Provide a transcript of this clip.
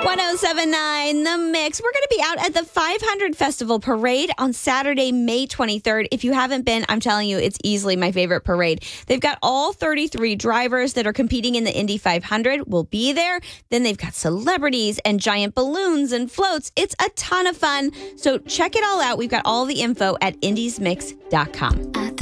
1079 The Mix. We're going to be out at the 500 Festival Parade on Saturday, May 23rd. If you haven't been, I'm telling you, it's easily my favorite parade. They've got all 33 drivers that are competing in the Indy 500 will be there. Then they've got celebrities and giant balloons and floats. It's a ton of fun. So check it all out. We've got all the info at indiesmix.com.